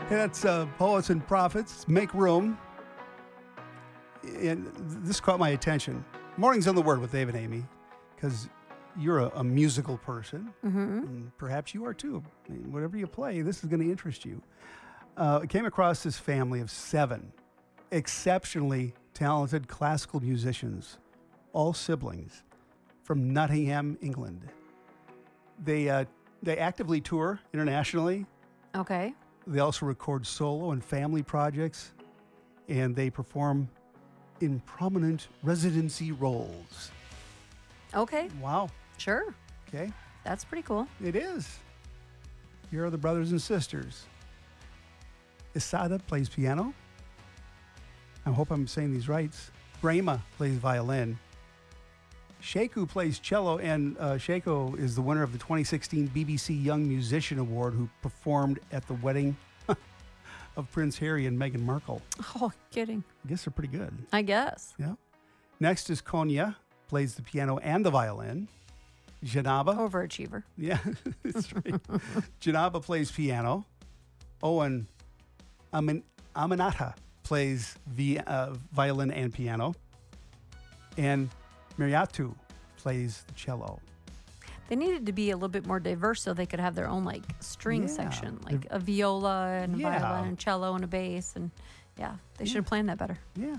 That's Poets and Prophets, Make Room. And this caught my attention. Mornings on the Word with Dave and Amy, because you're a musical person, and perhaps you are too. I mean, whatever you play, this is going to interest you. I came across this family of 7 exceptionally talented classical musicians, all siblings, from Nottingham, England. They actively tour internationally. Okay. They also record solo and family projects, and they perform in prominent residency roles. Okay. Wow. Sure. Okay. That's pretty cool. It is. Here are the brothers and sisters. Isada plays piano. I hope I'm saying these right. Brahma plays violin. Sheku plays cello, and Sheku is the winner of the 2016 BBC Young Musician Award, who performed at the wedding of Prince Harry and Meghan Markle. Oh, kidding. I guess they're pretty good. I guess. Yeah. Next is Konya, plays the piano and the violin. Janaba. Overachiever. Yeah, that's right. Janaba plays piano. Owen Aminata plays violin and piano. And Miriatu plays the cello. They needed to be a little bit more diverse so they could have their own like string section, like a viola and a violin and cello and a bass. And yeah, they should have planned that better. Yeah.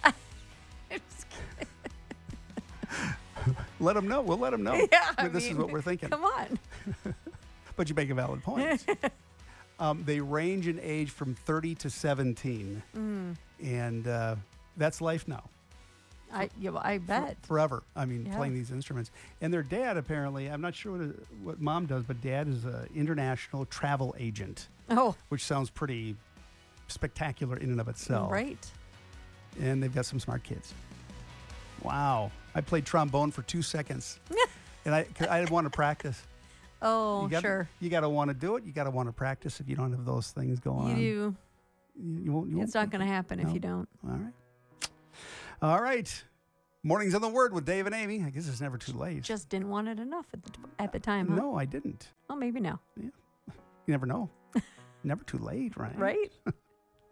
Let them know. We'll let them know. Yeah, this is what we're thinking. Come on. But you make a valid point. They range in age from 30 to 17. And that's life now. I bet. Forever. I mean, playing these instruments. And their dad, apparently, I'm not sure what mom does, but dad is an international travel agent. Oh. Which sounds pretty spectacular in and of itself. Right. And they've got some smart kids. Wow. I played trombone for 2 seconds. And I didn't want to practice. Oh, sure. You got to want to do it. You got to want to practice if you don't have those things going on. You do. You won't. It's not going to happen if you don't. All right. All right. Mornings on the Word with Dave and Amy. I guess it's never too late. Just didn't want it enough at the time, huh? No, I didn't. Well, maybe now. Yeah. You never know. Never too late, right? Right?